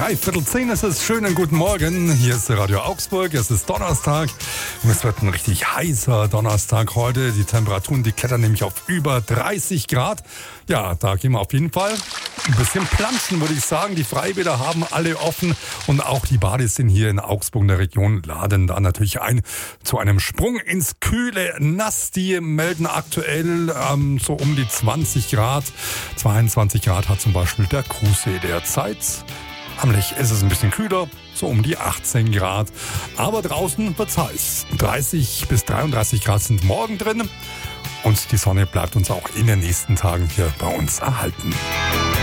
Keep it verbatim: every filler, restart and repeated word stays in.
Dreiviertel zehn ist es. Schönen guten Morgen. Hier ist Radio Augsburg. Es ist Donnerstag. Und es wird ein richtig heißer Donnerstag heute. Die Temperaturen, die klettern nämlich auf über dreißig Grad. Ja, da gehen wir auf jeden Fall ein bisschen planschen, würde ich sagen. Die Freibäder haben alle offen und auch die Badeszenen hier in Augsburg in der Region laden da natürlich ein zu einem Sprung ins kühle Nass. Die melden aktuell ähm, so um die zwanzig Grad. zweiundzwanzig Grad hat zum Beispiel der Kuhsee derzeit. Am Lech ist es ein bisschen kühler, so um die achtzehn Grad. Aber draußen wird's heiß. dreißig bis dreiunddreißig Grad sind morgen drin. Und die Sonne bleibt uns auch in den nächsten Tagen hier bei uns erhalten.